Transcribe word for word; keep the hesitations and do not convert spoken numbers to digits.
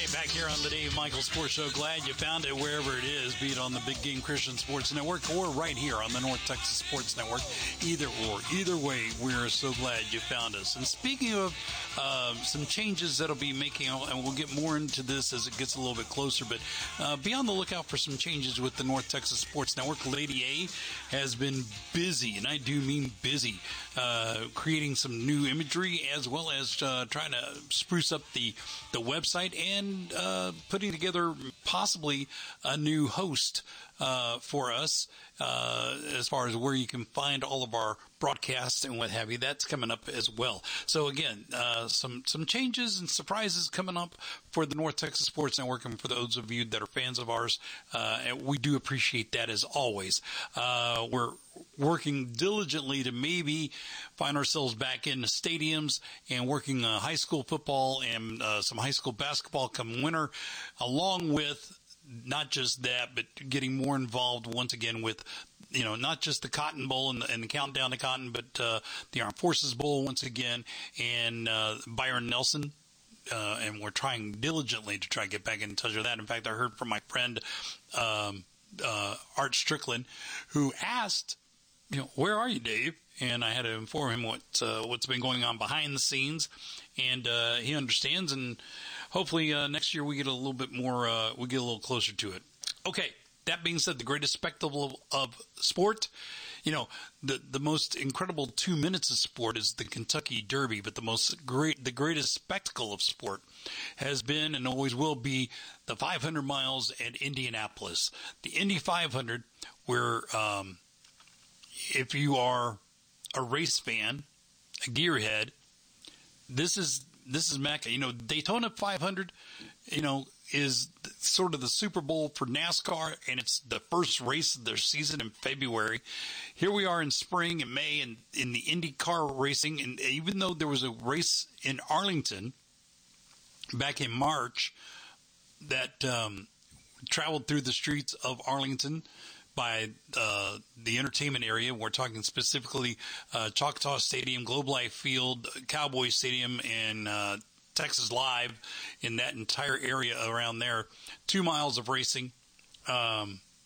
right, back here on the Dave Michael Sports Show. Glad you found it wherever it is, be it on the Big Game Christian Sports Network or right here on the North Texas Sports Network. Either or, either way, we're so glad you found us. And speaking of uh, some changes that'll be making, and we'll get more into this as it gets a little bit closer, but uh, be on the lookout for some changes with the North Texas Sports Network. Lady A has been busy, and I do mean busy, uh, creating some new imagery as well as uh, trying to spruce up the, the website and uh, putting together possibly a new host uh, for us uh, as far as where you can find all of our broadcasts and what have you. That's coming up as well. So again, uh, some some changes and surprises coming up for the North Texas Sports Network, and for those of you that are fans of ours, uh, and we do appreciate that as always. Uh, we're working diligently to maybe find ourselves back in the stadiums and working uh, high school football and uh, some high school basketball come winter, along with not just that, but getting more involved once again with, you know, not just the Cotton Bowl and the, and the countdown to Cotton, but uh, the Armed Forces Bowl once again, and uh, Byron Nelson. Uh, and we're trying diligently to try to get back in touch with that. In fact, I heard from my friend um, uh, Art Strickland, who asked, you know, where are you, Dave? And I had to inform him what uh, what's been going on behind the scenes, and uh, he understands. And hopefully uh, next year we get a little bit more, uh, we get a little closer to it. Okay. That being said, the greatest spectacle of sport, you know, the the most incredible two minutes of sport is the Kentucky Derby, but the most great, the greatest spectacle of sport has been and always will be the five hundred miles at Indianapolis. The Indy five hundred, where um, if you are a race fan, a gearhead, this is this is Mecca. You know, Daytona five hundred, you know, is sort of the Super Bowl for NASCAR, and it's the first race of their season in February. Here we are in spring and May and in the IndyCar racing, and even though there was a race in Arlington back in March that um, traveled through the streets of Arlington by uh, the entertainment area, we're talking specifically uh, Choctaw Stadium, Globe Life Field, Cowboy Stadium, and uh, Texas Live, in that entire area around there. Two miles of racing. Um,